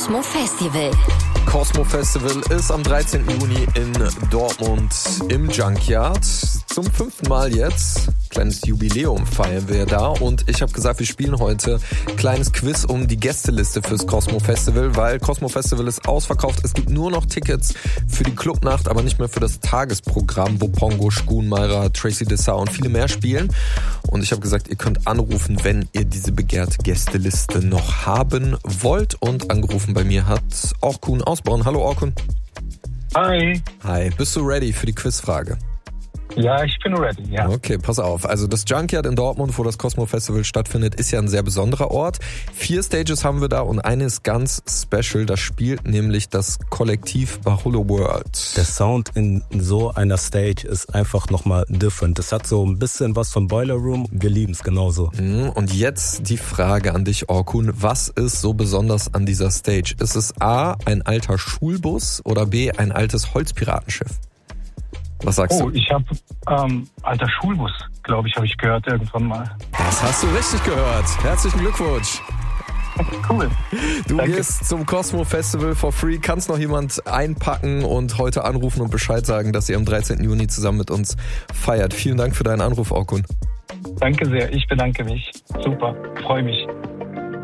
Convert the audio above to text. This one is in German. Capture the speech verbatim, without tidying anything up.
Cosmo Festival. Cosmo Festival ist am dreizehnten Juni in Dortmund im Junkyard. Zum fünften Mal jetzt. Kleines Jubiläum feiern wir da. Und ich habe gesagt, wir spielen heute ein kleines Quiz um die Gästeliste fürs Cosmo Festival, weil Cosmo Festival ist ausverkauft. Es gibt nur noch Tickets für die Clubnacht, aber nicht mehr für das Tagesprogramm, wo Pongo, Schkuhn, Mayra, Tracy Dessau und viele mehr spielen. Und ich habe gesagt, ihr könnt anrufen, wenn ihr diese begehrte Gästeliste noch haben wollt. Und angerufen bei mir hat Orkun Ausbauen. Hallo Orkun. Hi. Hi, bist du ready für die Quizfrage? Ja, ich bin ready, ja. Okay, pass auf. Also das Junkyard in Dortmund, wo das Cosmo Festival stattfindet, ist ja ein sehr besonderer Ort. Vier Stages haben wir da und eine ist ganz special. Da spielt nämlich das Kollektiv Baholo World. Der Sound in so einer Stage ist einfach nochmal different. Das hat so ein bisschen was von Boiler Room. Wir lieben es genauso. Und jetzt die Frage an dich, Orkun. Was ist so besonders an dieser Stage? Ist es A, ein alter Schulbus oder B, ein altes Holzpiratenschiff? Was sagst oh, du? ich habe ähm, alter Schulbus, glaube ich, habe ich gehört irgendwann mal. Das hast du richtig gehört. Herzlichen Glückwunsch. Cool. Du Danke. gehst zum Cosmo Festival for free. Kannst noch jemand einpacken und heute anrufen und Bescheid sagen, dass ihr am dreizehnten Juni zusammen mit uns feiert. Vielen Dank für deinen Anruf, Orkun. Danke sehr, ich bedanke mich. Super, freue mich.